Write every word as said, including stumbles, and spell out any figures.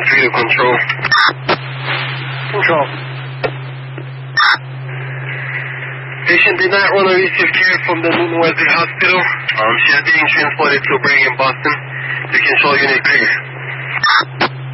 three to control. Control. Patient did not want to receive care from the Newton Wesley Hospital. Um, she is being transported to Brigham, Boston. The control unit clear.